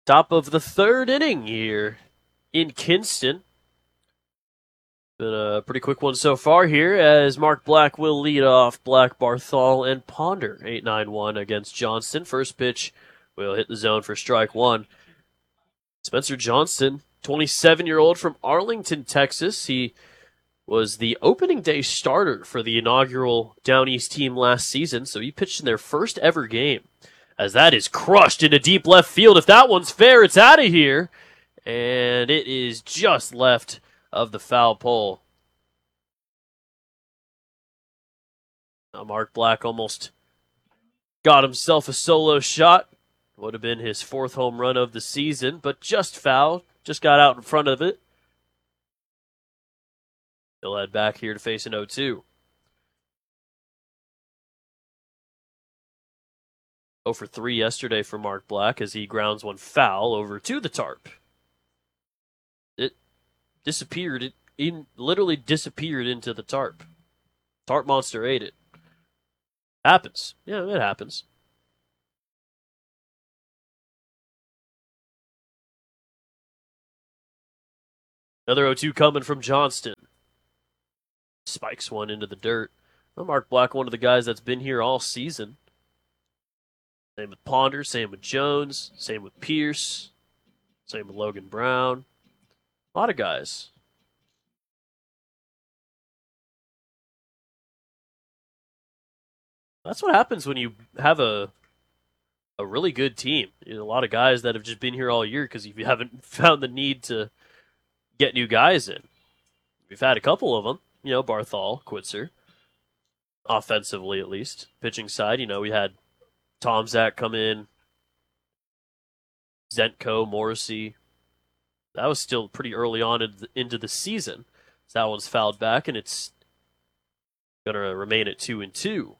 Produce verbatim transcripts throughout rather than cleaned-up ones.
Top of the third inning here in Kinston. Been a pretty quick one so far here as Mark Black will lead off. Black, Barthol, and Ponder. eight nine one against Johnston. First pitch will hit the zone for strike one. Spencer Johnston, twenty-seven-year-old from Arlington, Texas. He was the opening day starter for the inaugural Down East team last season, so he pitched in their first ever game. As that is crushed into deep left field. If that one's fair, it's out of here. And it is just left of the foul pole. Now Mark Black almost got himself a solo shot. Would have been his fourth home run of the season, but just fouled. Just got out in front of it. He'll head back here to face an oh two. oh for three yesterday for Mark Black as he grounds one foul over to the tarp. It disappeared. It in, literally disappeared into the tarp. Tarp monster ate it. Happens. Yeah, it happens. Another oh two coming from Johnston. Spikes one into the dirt. Well, Mark Black, one of the guys that's been here all season. Same with Ponder, same with Jones, same with Pierce, same with Logan Brown. A lot of guys. That's what happens when you have a a really good team. You know, a lot of guys that have just been here all year because you haven't found the need to get new guys in. We've had a couple of them. You know, Barthol, Quitzer. Offensively, at least. Pitching side, you know, we had Tom Zach come in, Zentko, Morrissey. That was still pretty early on into the season. So that one's fouled back, and it's going to remain at two and two.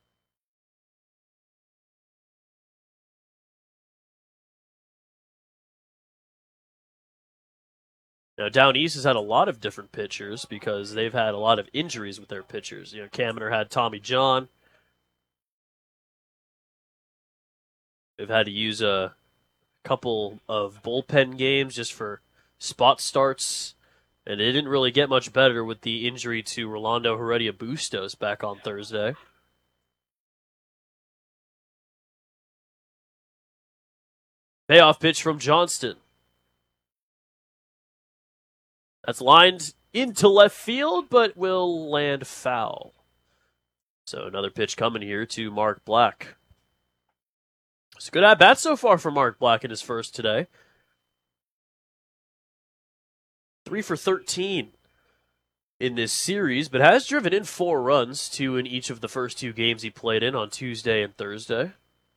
Now, Down East has had a lot of different pitchers because they've had a lot of injuries with their pitchers. You know, Kaminer had Tommy John. They've had to use a couple of bullpen games just for spot starts, and it didn't really get much better with the injury to Rolando Heredia Bustos back on Thursday. Payoff pitch from Johnston. That's lined into left field, but will land foul. So another pitch coming here to Mark Black. It's a good at bat so far for Mark Black in his first today. Three for thirteen in this series, but has driven in four runs, two in each of the first two games he played in on Tuesday and Thursday.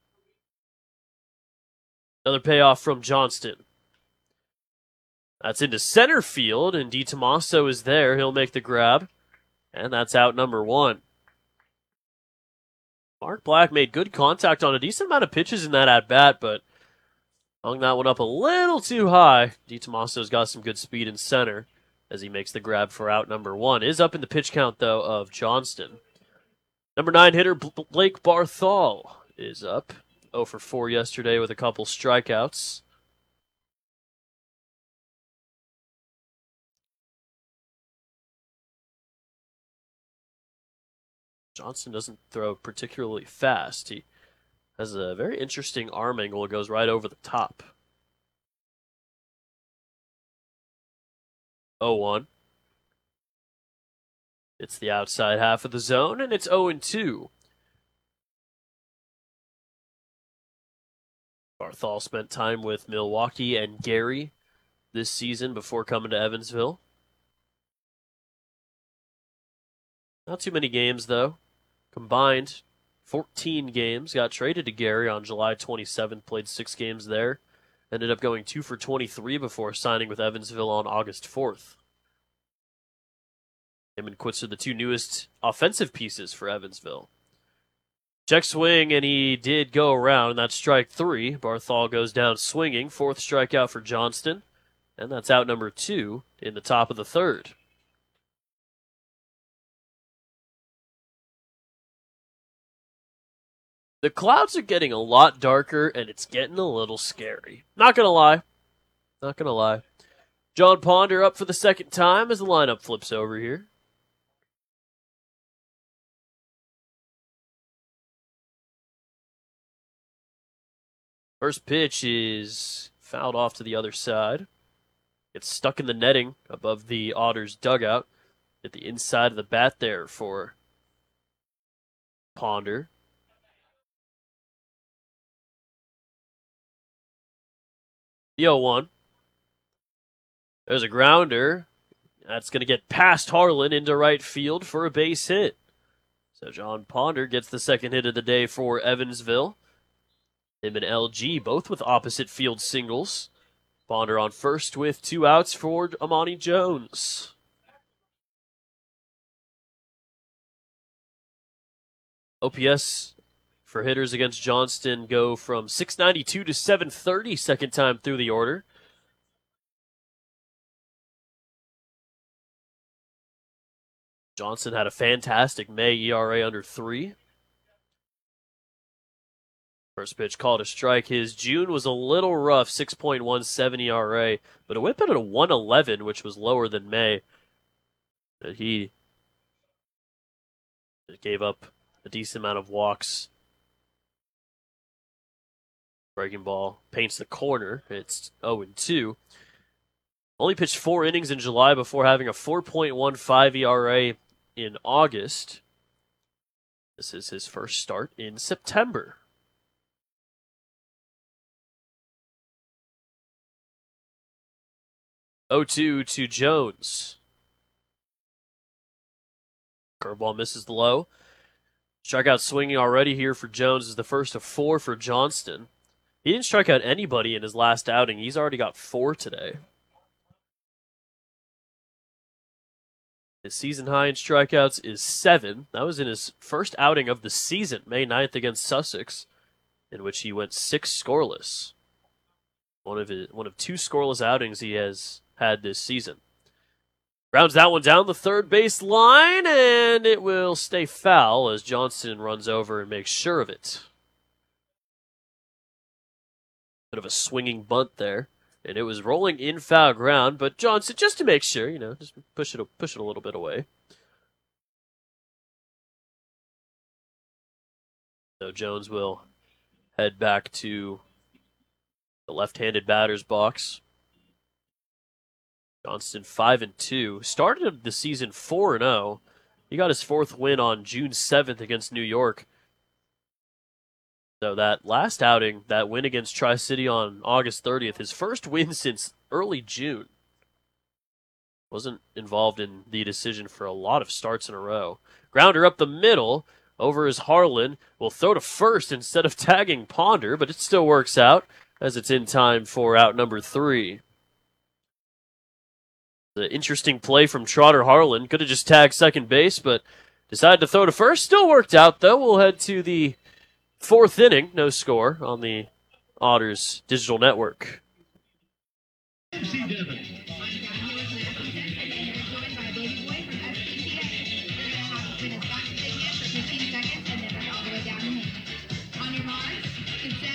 Another payoff from Johnston. That's into center field, and DiTomaso is there. He'll make the grab, and that's out number one. Mark Black made good contact on a decent amount of pitches in that at-bat, but hung that one up a little too high. DiTomaso's got some good speed in center as he makes the grab for out number one. Is up in the pitch count, though, of Johnston. Number nine hitter Blake Barthol is up. oh for four yesterday with a couple strikeouts. Johnston doesn't throw particularly fast. He has a very interesting arm angle. It goes right over the top. oh one. It's the outside half of the zone, and it's oh and two. Barthol spent time with Milwaukee and Gary this season before coming to Evansville. Not too many games, though. Combined, fourteen games. Got traded to Gary on July twenty-seventh, played six games there. Ended up going two for twenty-three before signing with Evansville on August fourth. Him and Quitz are the two newest offensive pieces for Evansville. Check swing, and he did go around. That's strike three. Barthol goes down swinging. Fourth strikeout for Johnston. And that's out number two in the top of the third. The clouds are getting a lot darker, and it's getting a little scary. Not gonna lie. Not gonna lie. John Ponder up for the second time as the lineup flips over here. First pitch is fouled off to the other side. Gets stuck in the netting above the Otters dugout. At the inside of the bat there for Ponder. The oh one. There's a grounder. That's going to get past Harlan into right field for a base hit. So John Ponder gets the second hit of the day for Evansville. Him and L G both with opposite field singles. Ponder on first with two outs for Amani Jones. O P S for hitters against Johnston go from six ninety-two to seven thirty second time through the order. Johnston had a fantastic May, E R A under three. First pitch called a strike. His June was a little rough, six point one seven E R A, but it went at a one eleven, which was lower than May. He gave up a decent amount of walks. Breaking ball paints the corner. It's oh and two. Only pitched four innings in July before having a four point one five E R A in August. This is his first start in September. oh two to Jones. Curveball misses the low. Strikeout swinging already here for Jones is the first of four for Johnston. He didn't strike out anybody in his last outing. He's already got four today. His season high in strikeouts is seven. That was in his first outing of the season, May ninth against Sussex, in which he went six scoreless. One of his, one of two scoreless outings he has had this season. Rounds that one down the third base line, and it will stay foul as Johnston runs over and makes sure of it. Bit of a swinging bunt there, and it was rolling in foul ground, but Johnston, just to make sure, you know, just push it, push it a little bit away. So Jones will head back to the left-handed batter's box. Johnston five and two. Started the season four and oh. He got his fourth win on June seventh against New York. So that last outing, that win against Tri-City on August thirtieth, his first win since early June. Wasn't involved in the decision for a lot of starts in a row. Grounder up the middle. Over is Harlan. Will throw to first instead of tagging Ponder, but it still works out as it's in time for out number three. The interesting play from Trotter Harlan. Could have just tagged second base, but decided to throw to first. Still worked out, though. We'll head to the fourth inning. No score on the Otters digital network. M C Devon